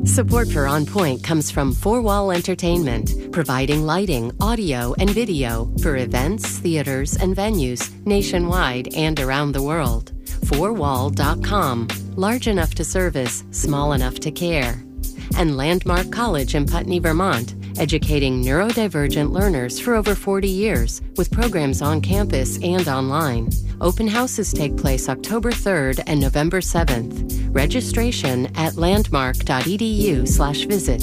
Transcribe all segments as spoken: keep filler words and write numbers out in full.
Support for On Point comes from Four Wall Entertainment, providing lighting, audio, and video for events, theaters, and venues nationwide and around the world. four wall dot com, large enough to service, small enough to care. And Landmark College in Putney, Vermont, educating neurodivergent learners for over forty years with programs on campus and online. Open houses take place October third and November seventh. Registration at landmark.edu slash visit.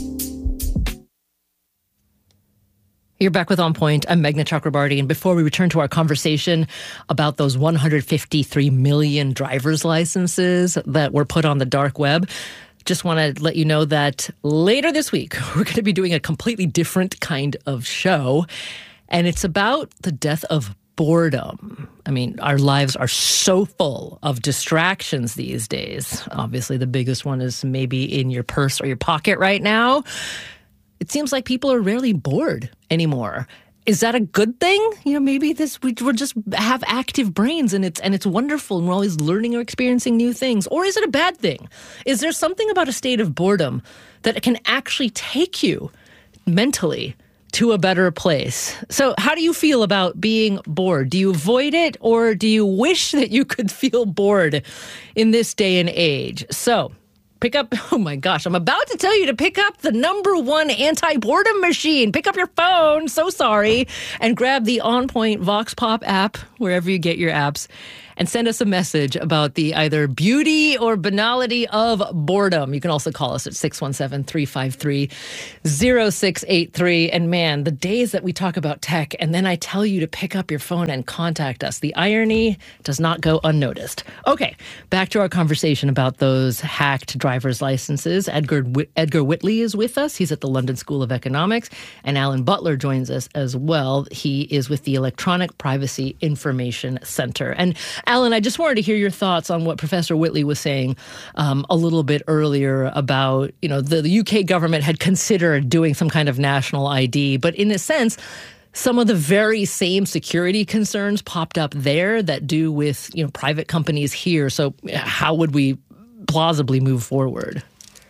You're back with On Point. I'm Meghna Chakrabarty. And before we return to our conversation about those one hundred fifty-three million driver's licenses that were put on the dark web, just want to let you know that later this week, we're going to be doing a completely different kind of show. And it's about the death of boredom. I mean, our lives are so full of distractions these days. Obviously, the biggest one is maybe in your purse or your pocket right now. It seems like people are rarely bored anymore. Is that a good thing? You know, maybe this we we just have active brains and it's and it's wonderful and we're always learning or experiencing new things. Or is it a bad thing? Is there something about a state of boredom that can actually take you mentally to a better place? So how do you feel about being bored? Do you avoid it or do you wish that you could feel bored in this day and age? So pick up, oh my gosh, I'm about to tell you to pick up the number one anti-boredom machine. Pick up your phone, so sorry, and grab the On Point Vox Pop app, wherever you get your apps, and send us a message about the either beauty or banality of boredom. You can also call us at six one seven, three five three, zero six eight three. And man, the days that we talk about tech and then I tell you to pick up your phone and contact us, the irony does not go unnoticed. Okay, back to our conversation about those hacked driver's licenses. Edgar, Edgar Whitley is with us. He's at the London School of Economics. And Alan Butler joins us as well. He is with the Electronic Privacy Information Center. And Alan, I just wanted to hear your thoughts on what Professor Whitley was saying um, a little bit earlier about, you know, the, the U K government had considered doing some kind of national I D, but in a sense, some of the very same security concerns popped up there that do with, you know, private companies here. So how would we plausibly move forward?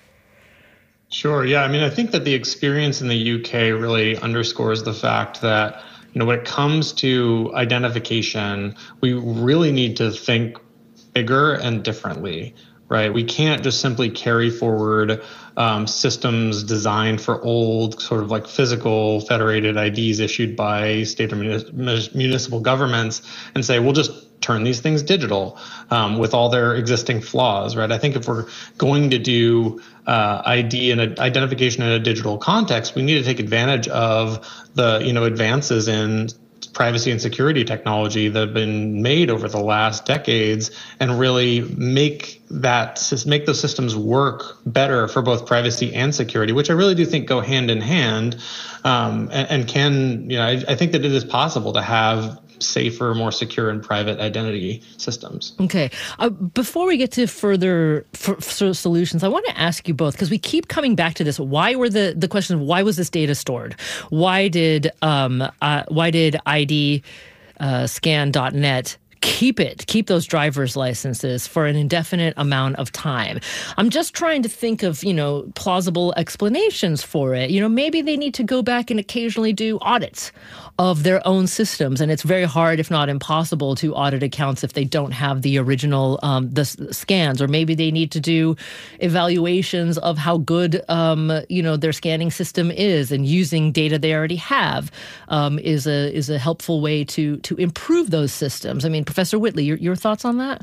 Sure. Yeah. I mean, I think that the experience in the U K really underscores the fact that, you know, when it comes to identification, we really need to think bigger and differently, right? We can't just simply carry forward um, systems designed for old sort of like physical federated I Ds issued by state or munis- municipal governments and say, we'll just turn these things digital um, with all their existing flaws, right? I think if we're going to do uh, I D and a, identification in a digital context, we need to take advantage of the, you know, advances in privacy and security technology that have been made over the last decades and really make that make those systems work better for both privacy and security, which I really do think go hand in hand um, and, and can, you know, I, I think that it is possible to have safer, more secure and private identity systems. Okay. Uh, before we get to further for, for solutions, I want to ask you both, because we keep coming back to this. Why were the, the question of why was this data stored? Why did um, uh, why did I D uh, scan dot net keep it, keep those driver's licenses for an indefinite amount of time? I'm just trying to think of, you know, plausible explanations for it. You know, maybe they need to go back and occasionally do audits of their own systems. And it's very hard, if not impossible, to audit accounts if they don't have the original um, the s- scans. Or maybe they need to do evaluations of how good, um, you know, their scanning system is, and using data they already have um, is a is a helpful way to to improve those systems. I mean, Professor Whitley, your, your thoughts on that?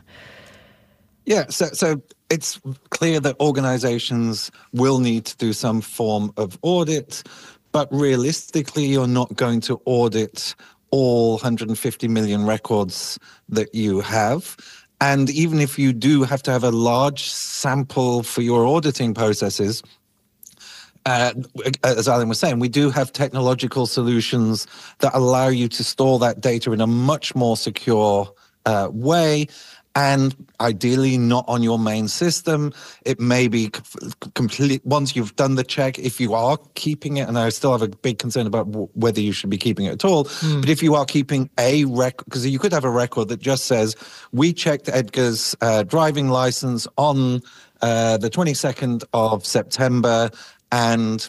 Yeah, so so it's clear that organizations will need to do some form of audit, but realistically, you're not going to audit all one hundred fifty million records that you have. And even if you do have to have a large sample for your auditing processes, Uh, as Alan was saying, we do have technological solutions that allow you to store that data in a much more secure uh, way, and ideally not on your main system. It may be complete once you've done the check, if you are keeping it, and I still have a big concern about w- whether you should be keeping it at all, mm. but if you are keeping a record, because you could have a record that just says, we checked Edgar's uh, driving license on uh, the twenty-second of September, and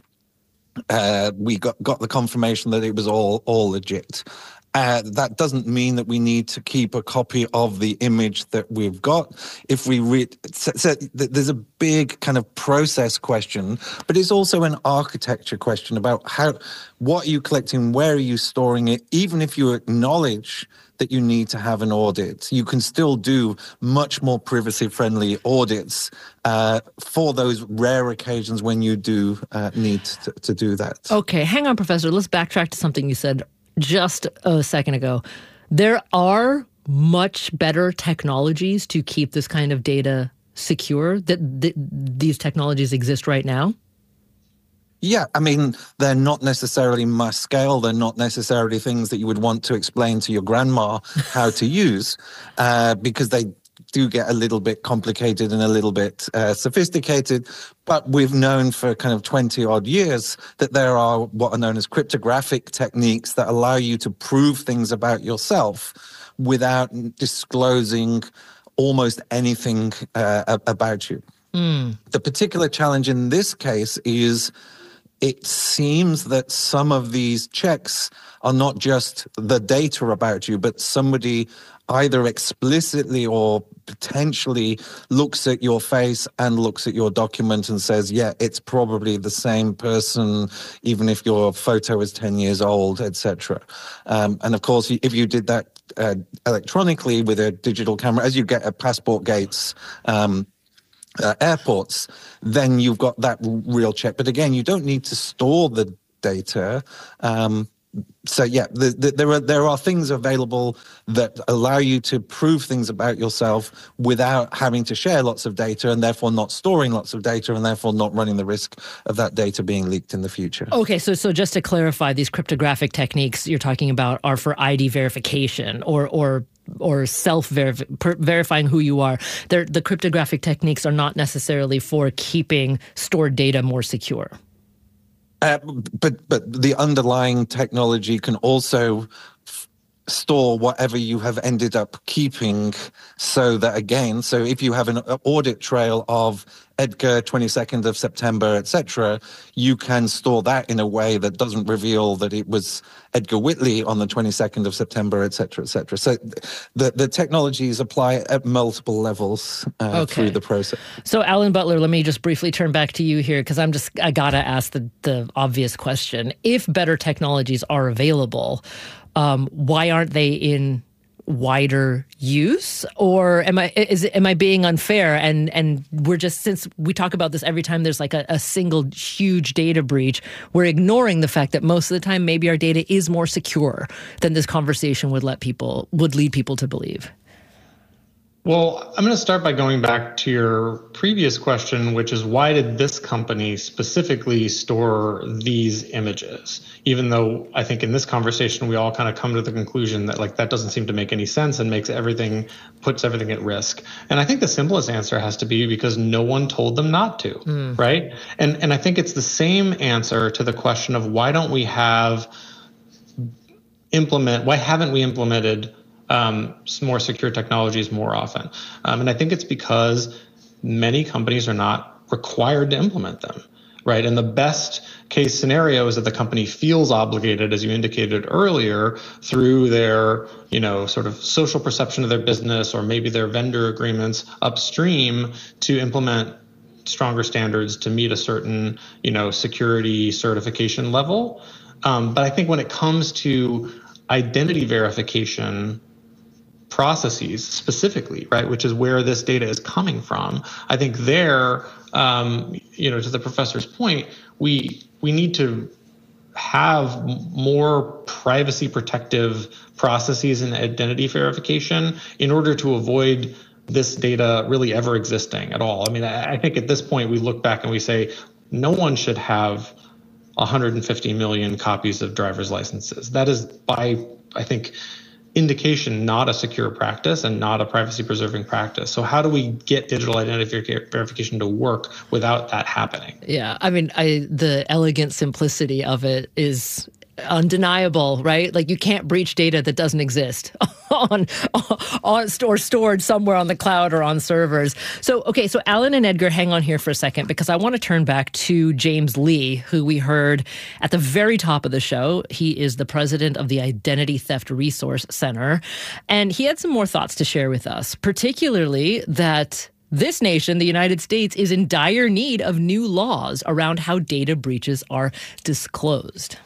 uh, we got, got the confirmation that it was all all legit. Uh, that doesn't mean that we need to keep a copy of the image that we've got. If we read, so, so there's a big kind of process question, but it's also an architecture question about how, what are you collecting, where are you storing it? Even if you acknowledge that you need to have an audit, you can still do much more privacy-friendly audits uh, for those rare occasions when you do uh, need to, to do that. Okay, hang on, Professor. Let's backtrack to something you said just a second ago. There are much better technologies to keep this kind of data secure. That th- these technologies exist right now? Yeah, I mean, they're not necessarily mass scale. They're not necessarily things that you would want to explain to your grandma how to use, uh, because they do get a little bit complicated and a little bit uh, sophisticated. But we've known for kind of twenty odd years that there are what are known as cryptographic techniques that allow you to prove things about yourself without disclosing almost anything uh, about you. Mm. The particular challenge in this case is it seems that some of these checks are not just the data about you, but somebody either explicitly or potentially looks at your face and looks at your document and says, yeah, it's probably the same person, even if your photo is ten years old, et cetera. Um, and of course, if you did that uh, electronically with a digital camera, as you get at passport gates, um, Uh, airports, then you've got that real check. But again, you don't need to store the data. Um, so yeah, the, the, there are there are things available that allow you to prove things about yourself without having to share lots of data, and therefore not storing lots of data, and therefore not running the risk of that data being leaked in the future. Okay, so so just to clarify, these cryptographic techniques you're talking about are for I D verification or or or self-verifying who you are. They're, the cryptographic techniques are not necessarily for keeping stored data more secure. Uh, but but the underlying technology can also f- store whatever you have ended up keeping, so that again, so if you have an audit trail of Edgar, twenty-second of September, et cetera, you can store that in a way that doesn't reveal that it was Edgar Whitley on the twenty-second of September, et cetera, et cetera. So the, the technologies apply at multiple levels uh, okay. through the process. So Alan Butler, let me just briefly turn back to you here, because I'm just, I gotta ask the, the obvious question. If better technologies are available, um, why aren't they in wider use? Or am I is am I being unfair? And and we're just, since we talk about this every time there's like a, a single huge data breach, we're ignoring the fact that most of the time maybe our data is more secure than this conversation would let people would lead people to believe. Well, I'm going to start by going back to your previous question, which is why did this company specifically store these images? Even though I think in this conversation, we all kind of come to the conclusion that like that doesn't seem to make any sense and makes everything, puts everything at risk. And I think the simplest answer has to be because no one told them not to, mm. right? And and I think it's the same answer to the question of why don't we have implement, why haven't we implemented Um, more secure technologies more often. Um, and I think it's because many companies are not required to implement them, right? And the best case scenario is that the company feels obligated, as you indicated earlier, through their, you know, sort of social perception of their business or maybe their vendor agreements upstream to implement stronger standards to meet a certain, you know, security certification level. Um, but I think when it comes to identity verification processes specifically, right, which is where this data is coming from, I think there, um, you know, to the professor's point, we we need to have more privacy protective processes in identity verification in order to avoid this data really ever existing at all. I mean, I, I think at this point we look back and we say no one should have one hundred fifty million copies of driver's licenses. That is, by, I think, indication, not a secure practice and not a privacy preserving practice. So how do we get digital identity verification to work without that happening? Yeah, I mean, I, the elegant simplicity of it is undeniable, right? Like you can't breach data that doesn't exist on, on or stored somewhere on the cloud or on servers. So, okay, so Alan and Edgar, hang on here for a second, because I want to turn back to James Lee, who we heard at the very top of the show. He is the president of the Identity Theft Resource Center, and he had some more thoughts to share with us, particularly that this nation, the United States, is in dire need of new laws around how data breaches are disclosed.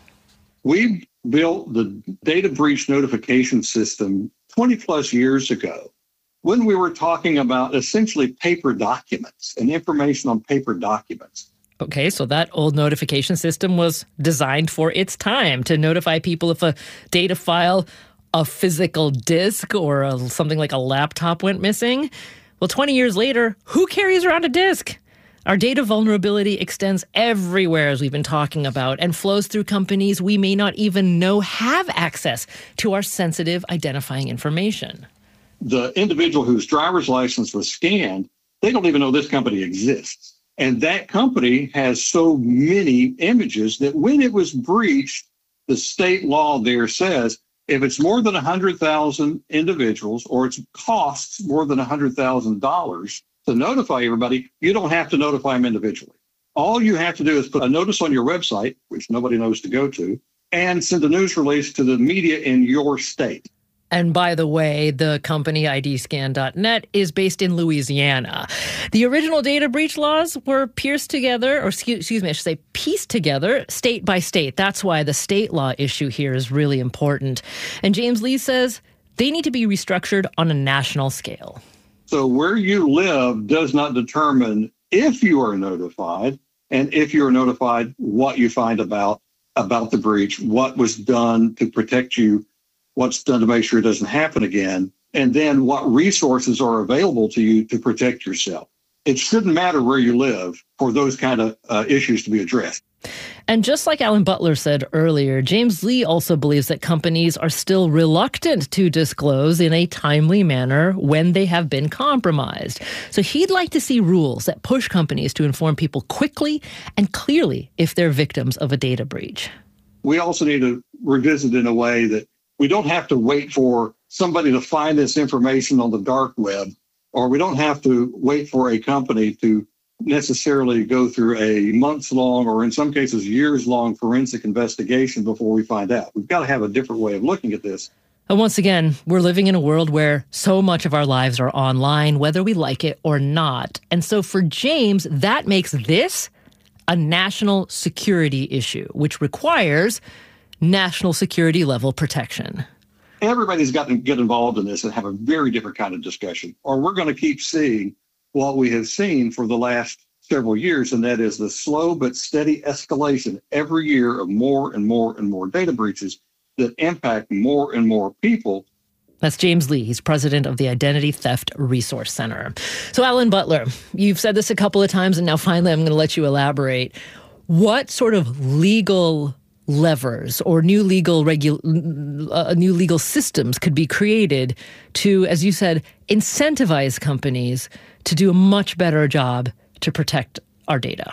We built the data breach notification system twenty plus years ago when we were talking about essentially paper documents and information on paper documents. Okay, so that old notification system was designed for its time to notify people if a data file, a physical disk, or a, something like a laptop went missing. Well, twenty years later, who carries around a disk? Our data vulnerability extends everywhere, as we've been talking about, and flows through companies we may not even know have access to our sensitive identifying information. The individual whose driver's license was scanned, they don't even know this company exists. And that company has so many images that when it was breached, the state law there says if it's more than one hundred thousand individuals or it costs more than one hundred thousand dollars, to notify everybody, you don't have to notify them individually. All you have to do is put a notice on your website, which nobody knows to go to, and send a news release to the media in your state. And by the way, the company I D scan dot net is based in Louisiana. The original data breach laws were pierced together, or excuse, excuse me, I should say pieced together state by state. That's why the state law issue here is really important. And James Lee says they need to be restructured on a national scale. So where you live does not determine if you are notified, and if you are notified, what you find about, about the breach, what was done to protect you, what's done to make sure it doesn't happen again, and then what resources are available to you to protect yourself. It shouldn't matter where you live for those kind of uh, issues to be addressed. And just like Alan Butler said earlier, James Lee also believes that companies are still reluctant to disclose in a timely manner when they have been compromised. So he'd like to see rules that push companies to inform people quickly and clearly if they're victims of a data breach. We also need to revisit in a way that we don't have to wait for somebody to find this information on the dark web, or we don't have to wait for a company to necessarily go through a months-long or in some cases years-long forensic investigation before we find out. We've got to have a different way of looking at this. And once again, we're living in a world where so much of our lives are online, whether we like it or not. And so for James, that makes this a national security issue, which requires national security level protection. Everybody's got to get involved in this and have a very different kind of discussion, or we're going to keep seeing what we have seen for the last several years, and that is the slow but steady escalation every year of more and more and more data breaches that impact more and more people. That's James Lee. He's president of the Identity Theft Resource Center. So, Alan Butler, you've said this a couple of times, and now finally I'm going to let you elaborate. What sort of legal levers or new legal regu- uh, new legal systems could be created to, as you said, incentivize companies to do a much better job to protect our data?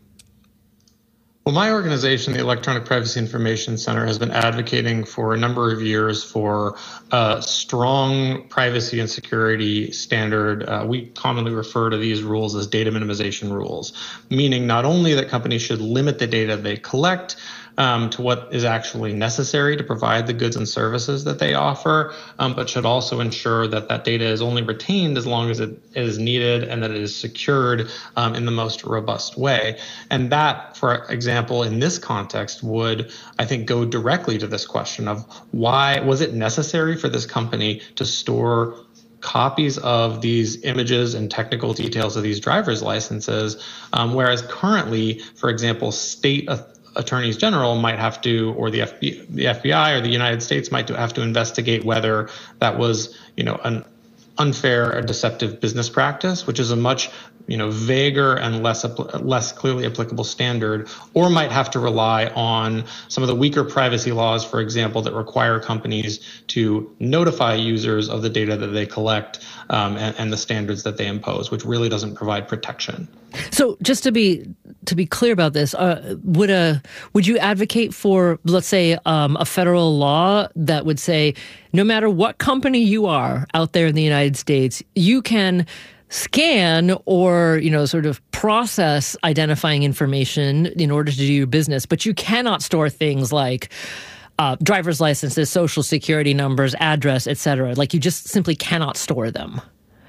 Well, my organization, the Electronic Privacy Information Center, has been advocating for a number of years for a strong privacy and security standard. Uh, we commonly refer to these rules as data minimization rules, meaning not only that companies should limit the data they collect Um, to what is actually necessary to provide the goods and services that they offer, um, but should also ensure that that data is only retained as long as it is needed and that it is secured um, in the most robust way. And that, for example, in this context would, I think, go directly to this question of why was it necessary for this company to store copies of these images and technical details of these driver's licenses, um, whereas currently, for example, state attorneys general might have to, or the F B I, the F B I or the United States might have to investigate whether that was, you know, an unfair or deceptive business practice, which is a much, you know, vaguer and less less clearly applicable standard, or might have to rely on some of the weaker privacy laws, for example, that require companies to notify users of the data that they collect um, and, and the standards that they impose, which really doesn't provide protection. So just to be to be clear about this, uh, would a would you advocate for, let's say, um, a federal law that would say, no matter what company you are out there in the United States, you can scan or, you know, sort of process identifying information in order to do your business, but you cannot store things like uh, driver's licenses, social security numbers, address, et cetera. Like you just simply cannot store them?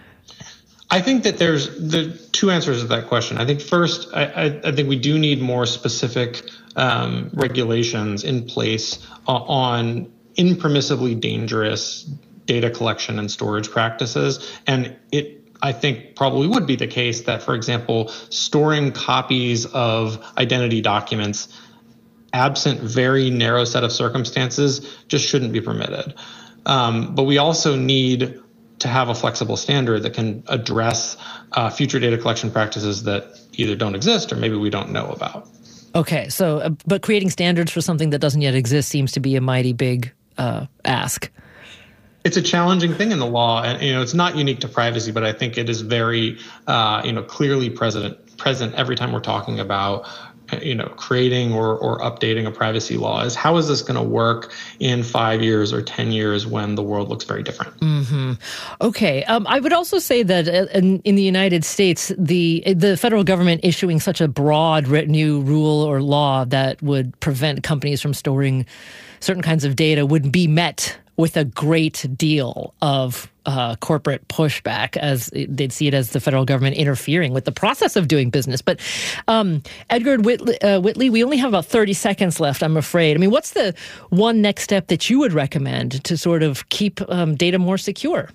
I think that there's the two answers to that question. I think first, I, I, I think we do need more specific um, regulations in place uh, on impermissibly dangerous data collection and storage practices. And it, I think, probably would be the case that, for example, storing copies of identity documents absent very narrow set of circumstances just shouldn't be permitted. Um, but we also need to have a flexible standard that can address uh, future data collection practices that either don't exist or maybe we don't know about. Okay, so uh, but creating standards for something that doesn't yet exist seems to be a mighty big uh, ask. It's a challenging thing in the law, and you know it's not unique to privacy, but I think it is very uh, you know clearly present present every time we're talking about you know creating or or updating a privacy law. Is how is this going to work in five years or ten years when the world looks very different? Mm-hmm. Okay, um, I would also say that in, in the United States, the the federal government issuing such a broad new rule or law that would prevent companies from storing certain kinds of data would be met with a great deal of uh, corporate pushback, as they'd see it as the federal government interfering with the process of doing business. But um, Edgar Whitley, uh, Whitley, we only have about thirty seconds left, I'm afraid. I mean, what's the one next step that you would recommend to sort of keep um, data more secure?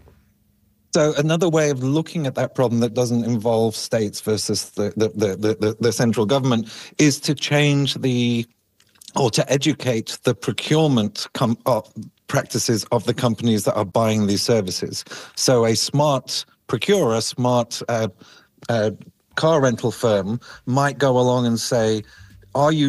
So another way of looking at that problem that doesn't involve states versus the, the, the, the, the central government is to change the, or to educate the procurement com- uh, practices of the companies that are buying these services. So a smart procurer, smart uh, uh, car rental firm might go along and say, are you